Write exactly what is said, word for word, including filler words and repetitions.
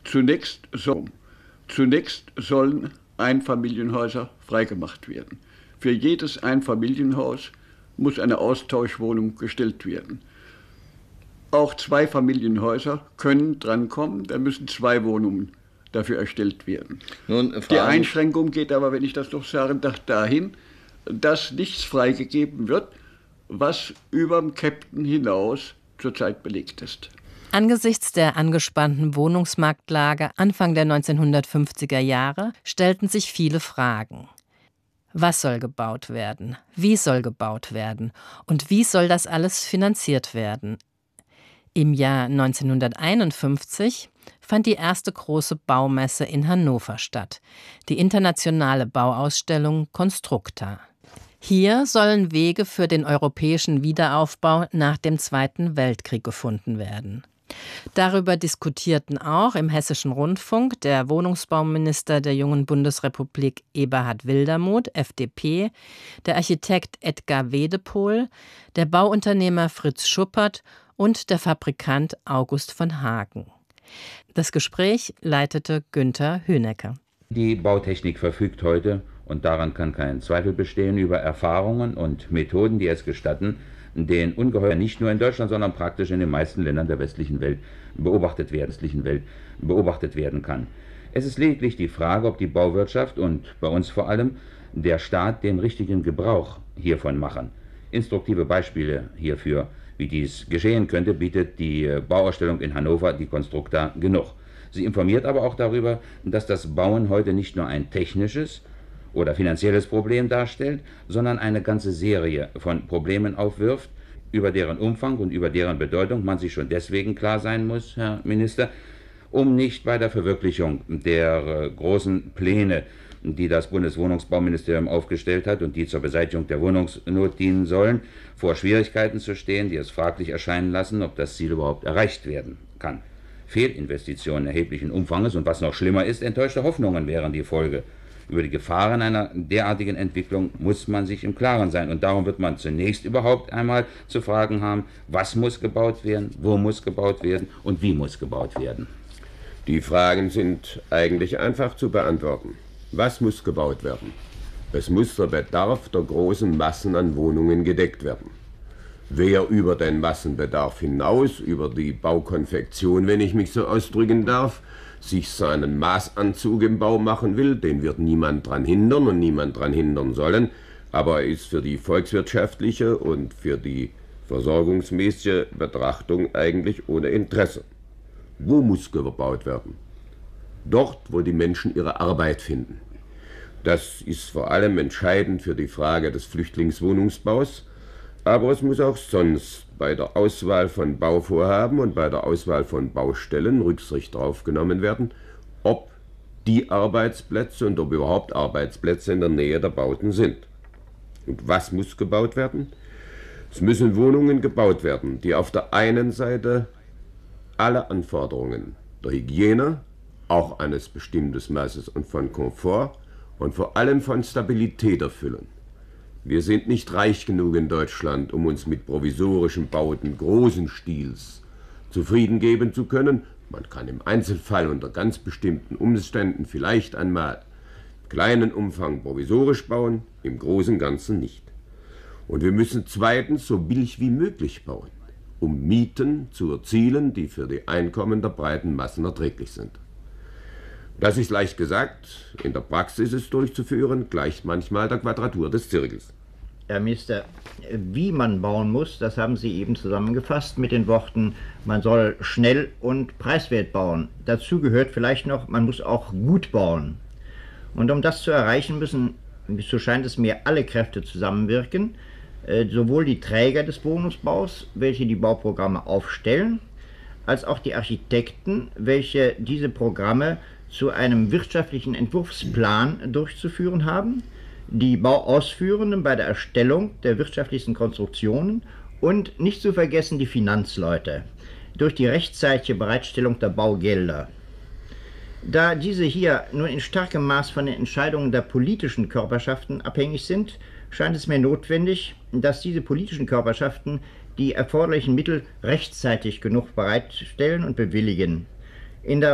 Zunächst, so, zunächst sollen Einfamilienhäuser freigemacht werden. Für jedes Einfamilienhaus muss eine Austauschwohnung gestellt werden. Auch Zweifamilienhäuser können drankommen, da müssen zwei Wohnungen dafür erstellt werden. Nun, die Einschränkung geht aber, wenn ich das noch sagen darf, dahin, dass nichts freigegeben wird, was über dem Captain hinaus zurzeit belegt ist. Angesichts der angespannten Wohnungsmarktlage Anfang der neunzehnhundertfünfziger Jahre stellten sich viele Fragen. Was soll gebaut werden? Wie soll gebaut werden? Und wie soll das alles finanziert werden? Im Jahr neunzehnhunderteinundfünfzig fand die erste große Baumesse in Hannover statt, die internationale Bauausstellung Constructa. Hier sollen Wege für den europäischen Wiederaufbau nach dem Zweiten Weltkrieg gefunden werden. Darüber diskutierten auch im Hessischen Rundfunk der Wohnungsbauminister der jungen Bundesrepublik Eberhard Wildermuth, F D P, der Architekt Edgar Wedepol, der Bauunternehmer Fritz Schuppert und der Fabrikant August von Hagen. Das Gespräch leitete Günther Hünecker. Die Bautechnik verfügt heute, und daran kann kein Zweifel bestehen, über Erfahrungen und Methoden, die es gestatten, den ungeheuer nicht nur in Deutschland, sondern praktisch in den meisten Ländern der westlichen Welt beobachtet werden, westlichen Welt beobachtet werden kann. Es ist lediglich die Frage, ob die Bauwirtschaft und bei uns vor allem der Staat den richtigen Gebrauch hiervon machen. Instruktive Beispiele hierfür, wie dies geschehen könnte, bietet die Bauausstellung in Hannover, die Constructa, genug. Sie informiert aber auch darüber, dass das Bauen heute nicht nur ein technisches oder finanzielles Problem darstellt, sondern eine ganze Serie von Problemen aufwirft, über deren Umfang und über deren Bedeutung man sich schon deswegen klar sein muss, Herr Minister, um nicht bei der Verwirklichung der großen Pläne, die das Bundeswohnungsbauministerium aufgestellt hat und die zur Beseitigung der Wohnungsnot dienen sollen, vor Schwierigkeiten zu stehen, die es fraglich erscheinen lassen, ob das Ziel überhaupt erreicht werden kann. Fehlinvestitionen erheblichen Umfanges und, was noch schlimmer ist, enttäuschte Hoffnungen wären die Folge. Über die Gefahren einer derartigen Entwicklung muss man sich im Klaren sein. Und darum wird man zunächst überhaupt einmal zu fragen haben, was muss gebaut werden, wo muss gebaut werden und wie muss gebaut werden. Die Fragen sind eigentlich einfach zu beantworten. Was muss gebaut werden? Es muss der Bedarf der großen Massen an Wohnungen gedeckt werden. Wer über den Massenbedarf hinaus, über die Baukonfektion, wenn ich mich so ausdrücken darf, sich seinen Maßanzug im Bau machen will, den wird niemand daran hindern und niemand daran hindern sollen, aber er ist für die volkswirtschaftliche und für die versorgungsmäßige Betrachtung eigentlich ohne Interesse. Wo muss gebaut werden? Dort, wo die Menschen ihre Arbeit finden. Das ist vor allem entscheidend für die Frage des Flüchtlingswohnungsbaus, aber es muss auch sonst bei der Auswahl von Bauvorhaben und bei der Auswahl von Baustellen Rücksicht darauf genommen werden, ob die Arbeitsplätze und ob überhaupt Arbeitsplätze in der Nähe der Bauten sind. Und was muss gebaut werden? Es müssen Wohnungen gebaut werden, die auf der einen Seite alle Anforderungen der Hygiene, auch eines bestimmten Maßes und von Komfort und vor allem von Stabilität erfüllen. Wir sind nicht reich genug in Deutschland, um uns mit provisorischen Bauten großen Stils zufrieden geben zu können. Man kann im Einzelfall unter ganz bestimmten Umständen vielleicht einmal im kleinen Umfang provisorisch bauen, im großen Ganzen nicht. Und wir müssen zweitens so billig wie möglich bauen, um Mieten zu erzielen, die für die Einkommen der breiten Massen erträglich sind. Das ist leicht gesagt, in der Praxis ist es durchzuführen, gleicht manchmal der Quadratur des Zirkels. Herr Minister, wie man bauen muss, das haben Sie eben zusammengefasst mit den Worten, man soll schnell und preiswert bauen. Dazu gehört vielleicht noch, man muss auch gut bauen. Und um das zu erreichen, müssen, so scheint es mir, alle Kräfte zusammenwirken, sowohl die Träger des Wohnungsbaus, welche die Bauprogramme aufstellen, als auch die Architekten, welche diese Programme zu einem wirtschaftlichen Entwurfsplan durchzuführen haben, die Bauausführenden bei der Erstellung der wirtschaftlichsten Konstruktionen und nicht zu vergessen die Finanzleute durch die rechtzeitige Bereitstellung der Baugelder. Da diese hier nur in starkem Maß von den Entscheidungen der politischen Körperschaften abhängig sind, scheint es mir notwendig, dass diese politischen Körperschaften die erforderlichen Mittel rechtzeitig genug bereitstellen und bewilligen. In der